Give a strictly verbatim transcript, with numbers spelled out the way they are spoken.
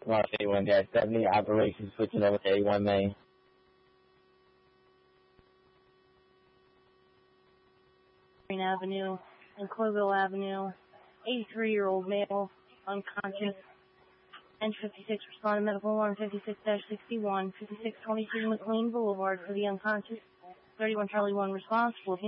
Lost eighty-one seventy, operations switching over to eighty-one Main. Green Avenue and Colville Avenue, eighty-three-year-old male, unconscious. N fifty-six responded medical alarm fifty-six sixty-one, fifty-six twenty-two McLean Boulevard for the unconscious. thirty-one Charlie one response,